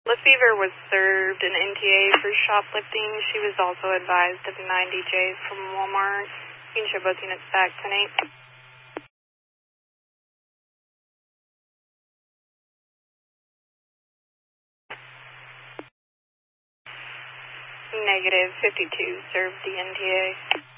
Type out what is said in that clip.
LaFever was served an NTA for shoplifting. She was also advised of 90 J's from Walmart. You can show both units back, 10-8. Negative 52 served the NTA.